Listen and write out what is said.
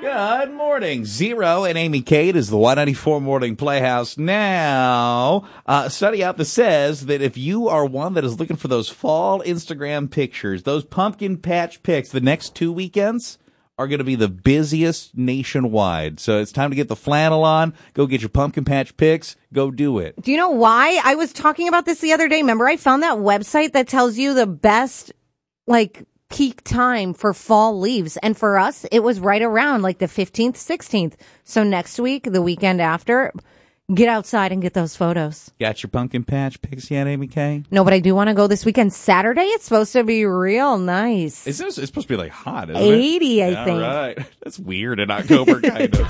Good morning. Zero and Amy Kate is the Y94 Morning Playhouse. Now, a study out that says that if you are one that is looking for those fall Instagram pictures, those pumpkin patch pics, the next 2 weekends are going to be the busiest nationwide. So it's time to get the flannel on. Go get your pumpkin patch pics. Go do it. Do you know why? I was talking about this the other day. Remember, I found that website that tells you the best, peak time for fall leaves. And for us, it was right around the 15th, 16th. So next week, the weekend after, get outside and get those photos. Got your pumpkin patch pics yet, Amy Kay? No, but I do want to go this weekend. Saturday, it's supposed to be real nice. It's supposed to be hot, isn't it? 80, I think. All right. That's weird in October, kind of.